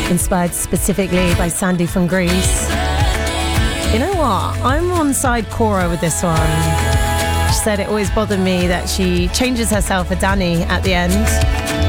inspired specifically by Sandy from Greece. You know what? I'm on side Cora with this one. She said it always bothered me that she changes herself for Danny at the end.